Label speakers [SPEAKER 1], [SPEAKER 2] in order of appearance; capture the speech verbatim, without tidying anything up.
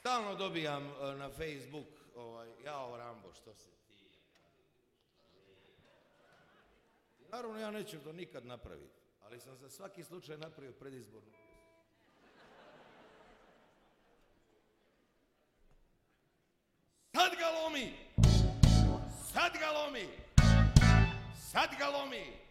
[SPEAKER 1] Stalno dobijam uh, na Facebook, ovaj, jao Rambo, što se ti... Naravno, ja neću to nikad napraviti, ali sam za svaki slučaj napravio predizbornu. Sad ga lomi! Sad ga lomi! Sad ga lomi!